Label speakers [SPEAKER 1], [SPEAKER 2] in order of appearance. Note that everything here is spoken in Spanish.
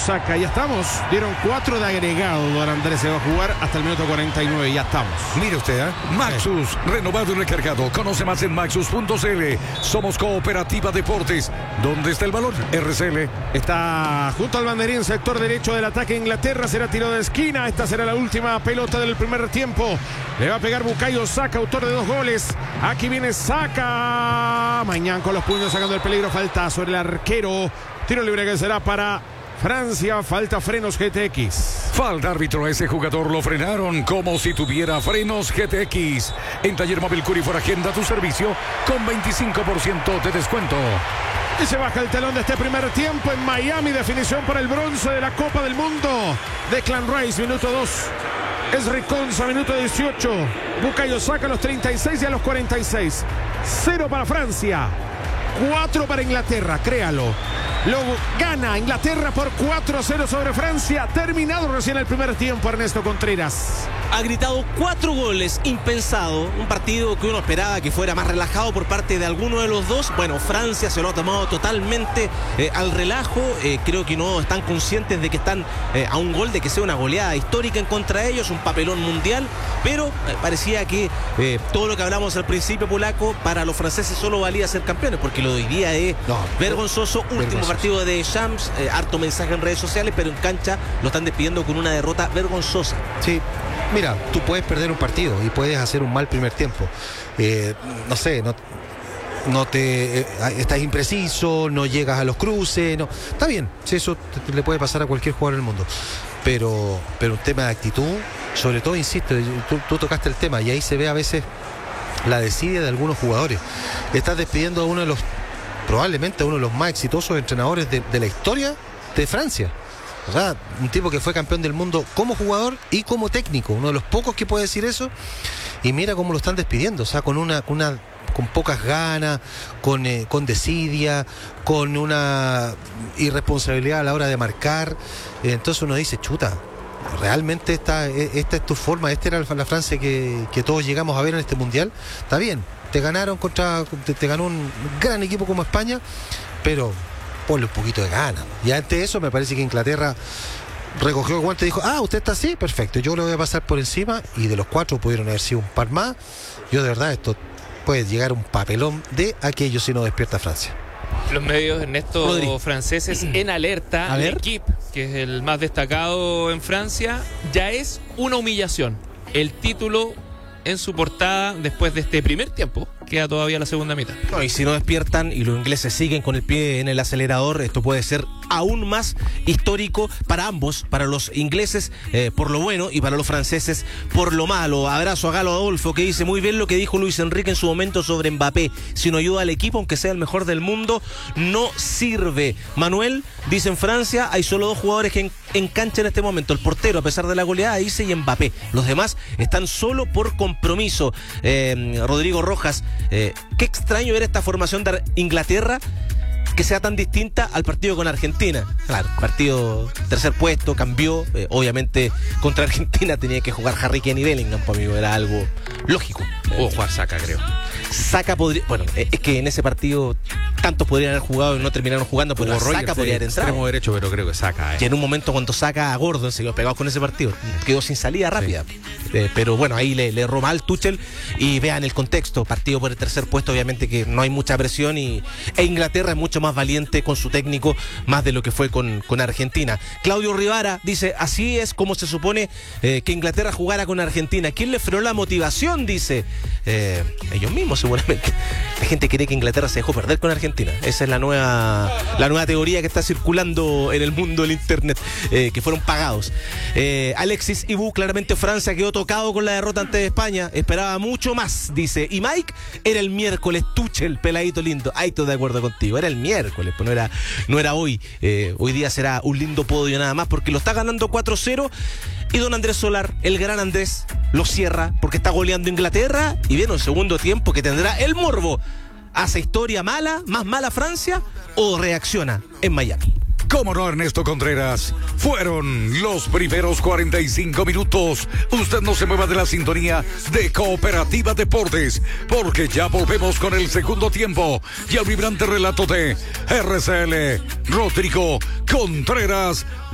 [SPEAKER 1] Saka. Ya estamos. Dieron 4 de agregado. Don Andrés se va a jugar hasta el minuto 49. Ya estamos.
[SPEAKER 2] Mire usted, Maxus, renovado y recargado. Conoce más en maxus.cl. Somos Cooperativa Deportes. ¿Dónde está el balón? RCL.
[SPEAKER 1] Está junto al banderín, sector derecho del ataque. Inglaterra será tiro de esquina. Esta será la última pelota del primer tiempo. Le va a pegar Bukayo Saka, autor de 2 goles. Aquí viene Saka. Mañana con los puños sacando el peligro. Falta sobre el arquero. Tiro libre que será para Francia. Falta frenos GTX.
[SPEAKER 2] Falta árbitro, a ese jugador lo frenaron como si tuviera frenos GTX. En Taller Móvil Curifor agenda tu servicio con 25% de descuento.
[SPEAKER 1] Y se baja el telón de este primer tiempo en Miami. Definición para el bronce de la Copa del Mundo. Declan Rice, minuto 2. Ezri Konsa, minuto 18. Bukayo Saka a los 36 y a los 46. 0 para Francia. 4 para Inglaterra, créalo. Lo gana Inglaterra por 4-0 sobre Francia. Terminado recién el primer tiempo, Ernesto Contreras.
[SPEAKER 3] Ha gritado 4 goles, impensado. Un partido que uno esperaba que fuera más relajado por parte de alguno de los dos. Bueno, Francia se lo ha tomado totalmente al relajo. Creo que no están conscientes de que están a un gol de que sea una goleada histórica en contra de ellos, un papelón mundial. Pero parecía que todo lo que hablamos al principio, Polaco, para los franceses solo valía ser campeones, porque lo de hoy día es vergonzoso. Último partido de Shams, harto mensaje en redes sociales, pero en cancha lo están despidiendo con una derrota vergonzosa.
[SPEAKER 4] Sí. Mira, tú puedes perder un partido y puedes hacer un mal primer tiempo. No sé, estás impreciso, no llegas a los cruces, no. Está bien, si eso le puede pasar a cualquier jugador del mundo. Pero un tema de actitud, sobre todo, insisto, tú tocaste el tema y ahí se ve a veces la desidia de algunos jugadores. Estás despidiendo a probablemente a uno de los más exitosos entrenadores de la historia de Francia. O sea, un tipo que fue campeón del mundo como jugador y como técnico, uno de los pocos que puede decir eso. Y mira cómo lo están despidiendo, o sea, con pocas ganas, con desidia, con una irresponsabilidad a la hora de marcar. Entonces uno dice, chuta, realmente esta es tu forma, esta era la Francia que todos llegamos a ver en este mundial. Está bien, te ganó un gran equipo como España, pero ponle un poquito de ganas. Y ante eso me parece que Inglaterra recogió el guante y dijo, usted está así, perfecto, yo le voy a pasar por encima. Y de los 4 pudieron haber sido un par más. Yo de verdad, esto puede llegar un papelón de aquello si no despierta Francia.
[SPEAKER 5] Los medios, Ernesto, franceses en alerta. El equipo, que es el más destacado en Francia, ya es una humillación. El título en su portada después de este primer tiempo. Queda todavía la segunda mitad.
[SPEAKER 3] No, y si no despiertan y los ingleses siguen con el pie en el acelerador, esto puede ser aún más histórico para ambos, para los ingleses por lo bueno y para los franceses por lo malo. Abrazo a Galo Adolfo, que dice muy bien lo que dijo Luis Enrique en su momento sobre Mbappé. Si no ayuda al equipo, aunque sea el mejor del mundo, no sirve. Manuel dice, en Francia hay solo 2 jugadores que en cancha en este momento: el portero, a pesar de la goleada, dice, y Mbappé. Los demás están solo por compromiso. Rodrigo Rojas, qué extraño ver esta formación de Inglaterra que sea tan distinta al partido con Argentina. Claro, partido tercer puesto, cambió. Obviamente contra Argentina tenía que jugar Harry Kane y Bellingham, pues, amigo, era algo lógico.
[SPEAKER 1] O jugar Saka, creo.
[SPEAKER 3] Saka podría, bueno, es que en ese partido tantos podrían haber jugado y no terminaron jugando, pero Saka podría haber entrado.
[SPEAKER 1] Extremo derecho, pero creo que Saka.
[SPEAKER 3] Y en un momento cuando Saka a Gordon se quedó pegado con ese partido, quedó sin salida rápida. Pero bueno, ahí le erró mal Tuchel. Y vean el contexto, partido por el tercer puesto, obviamente que no hay mucha presión e Inglaterra es mucho más valiente con su técnico, más de lo que fue con Argentina. Claudio Rivara dice, así es como se supone que Inglaterra jugara con Argentina. ¿Quién le frenó la motivación? Dice, ellos mismos seguramente. La gente cree que Inglaterra se dejó perder con Argentina. Esa es la nueva teoría que está circulando en el mundo del internet, que fueron pagados. Alexis Ibu, claramente Francia quedó tocado con la derrota ante España, esperaba mucho más, dice. Y Mike, era el miércoles, Tuchel, peladito lindo. Ahí estoy de acuerdo contigo, era el miércoles, pues no era hoy. Hoy día será un lindo podio nada más, porque lo está ganando 4-0. Y don Andrés Solar, el gran Andrés, lo cierra porque está goleando Inglaterra y viene un segundo tiempo que tendrá el morbo. ¿Hace historia mala, más mala Francia, o reacciona en Miami?
[SPEAKER 2] ¿Cómo no, Ernesto Contreras? Fueron los primeros 45 minutos. Usted no se mueva de la sintonía de Cooperativa Deportes, porque ya volvemos con el segundo tiempo y el vibrante relato de RCL Rodrigo Contreras.